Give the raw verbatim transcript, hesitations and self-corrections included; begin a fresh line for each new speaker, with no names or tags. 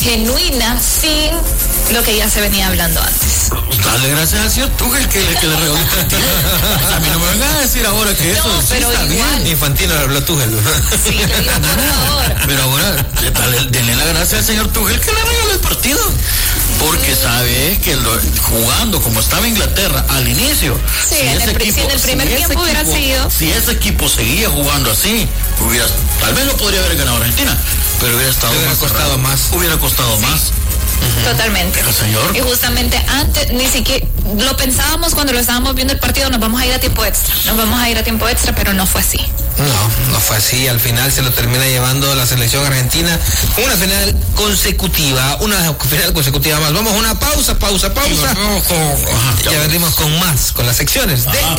genuina sin lo que ya se venía hablando antes.
Dale gracias al señor Tuchel que, que le regaló a mí no me vengan a decir ahora que eso
no,
sí
pero
está
igual.
bien.
Infantino le habló a Tuchel.
Sí, le digo, por favor.
Pero ahora, dale, denle la gracia al señor Tuchel que le regaló el partido. Porque sabe que lo, jugando como estaba Inglaterra al inicio,
sí,
si,
en
ese
el,
equipo,
si en el primer
si
tiempo hubiera
equipo,
seguido.
Si ese equipo seguía jugando así, hubiera, tal vez lo podría haber ganado Argentina, pero hubiera estado
hubiera
más
costado
cerrado,
más.
Hubiera costado
sí.
más.
Totalmente.
Pero señor.
Y justamente antes, ni siquiera lo pensábamos cuando lo estábamos viendo el partido, nos vamos a ir a tiempo extra, nos vamos a ir a tiempo extra, pero no fue así.
No, no fue así, al final se lo termina llevando la selección argentina, una final consecutiva, una final consecutiva más. Vamos a una pausa, pausa, pausa.
Con,
ya venimos con más, con las secciones de